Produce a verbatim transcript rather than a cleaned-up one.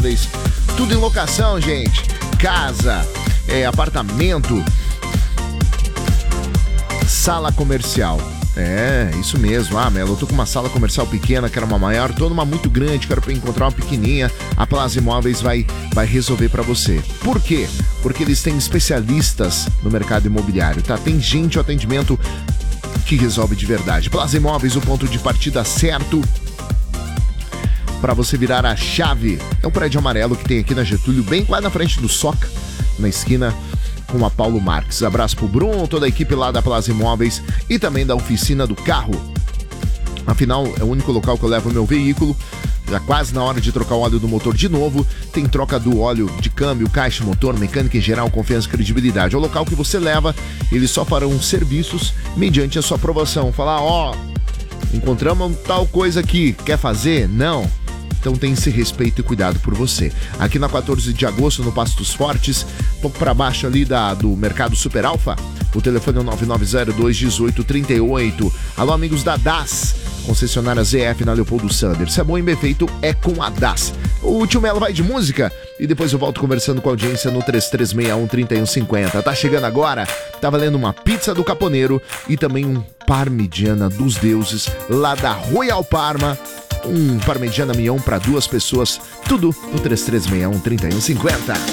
Móveis. Tudo em locação, gente. Casa, é, apartamento, sala comercial. É, isso mesmo. Ah, Melo, eu tô com uma sala comercial pequena, quero uma maior, tô numa muito grande, quero encontrar uma pequenininha. A Plaza Imóveis vai, vai resolver pra você. Por quê? Porque eles têm especialistas no mercado imobiliário, tá? Tem gente, o atendimento que resolve de verdade. Plaza Imóveis, o ponto de partida certo para você virar a chave. É um prédio amarelo que tem aqui na Getúlio, bem quase na frente do Soca, na esquina com a Paulo Marques. Abraço pro Bruno, toda a equipe lá da Plaza Imóveis e também da oficina do carro. Afinal, é o único local que eu levo o meu veículo. Já quase na hora de trocar o óleo do motor de novo. Tem troca do óleo de câmbio, caixa, motor, mecânica em geral, confiança e credibilidade. É o local que você leva, eles só farão serviços mediante a sua aprovação. Falar, ó, oh, encontramos tal coisa aqui, quer fazer? Não. Então tem esse respeito e cuidado por você. Aqui na quatorze de agosto, no Pastos Fortes, pouco para baixo ali da, do Mercado Super Alfa, o telefone é o nove nove zero dois um oito três oito. Alô, amigos da D A S, concessionária Z F na Leopoldo Sander. Se é bom e bem feito, é com a D A S. O tio Melo vai de música e depois eu volto conversando com a audiência no três três seis um, três um cinco zero. Tá chegando agora, tá valendo uma pizza do Caponeiro e também um parmigiana dos deuses lá da Royal Parma. Um parmigiana mignon para duas pessoas, tudo no três três seis um, três um cinco zero.